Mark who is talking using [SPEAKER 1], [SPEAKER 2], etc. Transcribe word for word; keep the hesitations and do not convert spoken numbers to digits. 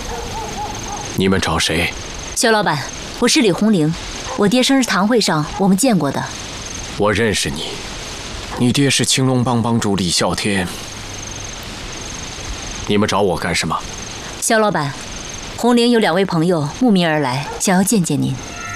[SPEAKER 1] 你们找谁？
[SPEAKER 2] 肖老板，我是李红玲，我爹生日堂会上我们见过的。
[SPEAKER 1] 我认识你，你爹是青龙帮帮主李啸天。你们找我干什么？
[SPEAKER 2] 肖老板，红玲有两位朋友慕名而来，想要见见您。